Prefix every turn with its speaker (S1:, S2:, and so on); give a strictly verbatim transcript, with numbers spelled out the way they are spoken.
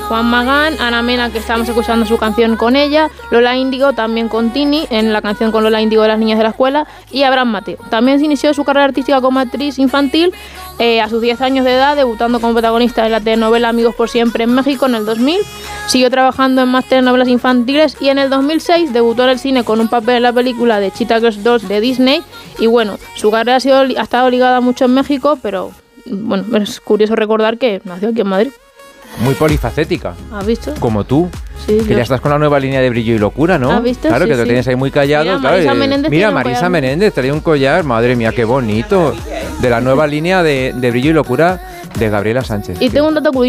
S1: Juan Magán, Ana Mena, que estábamos escuchando su canción con ella, Lola Índigo también con Tini, en la canción con Lola Índigo de las niñas de la escuela, y Abraham Mateo. También se inició su carrera artística como actriz infantil eh, a sus diez años de edad, debutando como protagonista de la telenovela Amigos por Siempre en México en el dos mil. Siguió trabajando en más telenovelas infantiles y en el dos mil seis debutó en el cine con un papel en la película de Cheetah Girls dos de Disney. Y bueno, su carrera ha, sido, ha estado ligada mucho en México, pero bueno, es curioso recordar que nació aquí en Madrid.
S2: Muy polifacética.
S1: ¿Has visto?
S2: Como tú.
S1: Sí,
S2: que
S1: yo...
S2: ya estás con la nueva línea de Brillo y Locura, ¿no?
S1: ¿Has visto?
S2: Claro,
S1: Sí,
S2: que te
S1: sí.
S2: tienes ahí muy callado.
S1: Mira,
S2: claro,
S1: Marisa
S2: eh,
S1: Menéndez
S2: Mira,
S1: tiene un
S2: Marisa
S1: collar.
S2: Menéndez trae un collar. Madre mía, qué bonito. De la nueva línea de, de Brillo y Locura de Gabriela Sánchez.
S1: Y tengo un dato curioso.